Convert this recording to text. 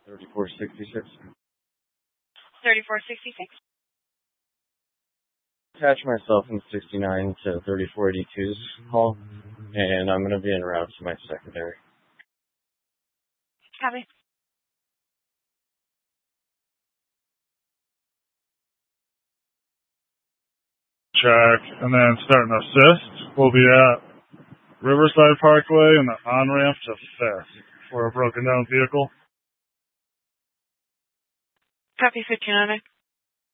3466. 3466. Attach myself in 69 to 3482's hall, and I'm going to be en route to my secondary. Copy. Check, and then starting assist, we'll be at Riverside Parkway and the on-ramp to 5th for a broken down vehicle. Copy 1500.